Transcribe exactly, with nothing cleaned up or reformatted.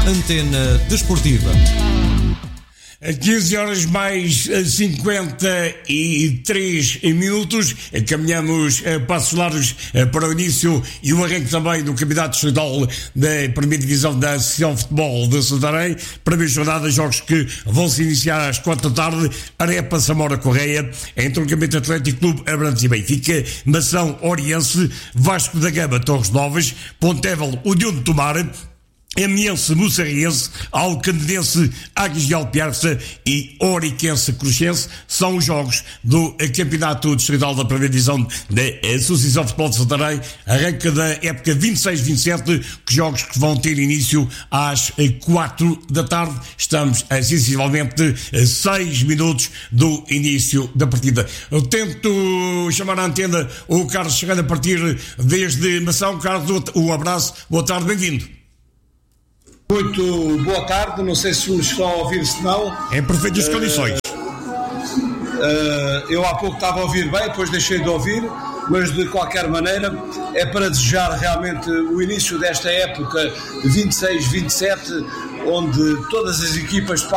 Antena Desportiva. quinze horas mais cinquenta e três minutos, caminhamos a passos largos para o início e o arranque também do Campeonato Distrital da Primeira Divisão da Associação de Futebol de Santarém. Primeira jornada, jogos que vão se iniciar às quatro da tarde. Arepa, Samora Correia, Entroncamento Atlético Clube, Abrantes e Benfica, Mação Oriense, Vasco da Gama, Torres Novas, Pontevel, União de Tomar, Amiense, Moçarriense, Alcandense, Águias de Alpiarça e Oriquense Cruxense são os jogos do Campeonato Distrital da Primeira Divisão da Associação de Futebol de Santarém, arranca da época vinte e seis vinte e sete, jogos que vão ter início às quatro da tarde. Estamos a sensivelmente seis minutos do início da partida. Eu tento chamar à antena o Carlos chegando a partir desde Mação. Carlos, um abraço, boa tarde, bem-vindo. Muito boa tarde, não sei se me estão a ouvir, se não. Em perfeitas uh, condições. Uh, eu há pouco estava a ouvir bem, depois deixei de ouvir, mas de qualquer maneira é para desejar realmente o início desta época vinte e seis vinte e sete, onde todas as equipas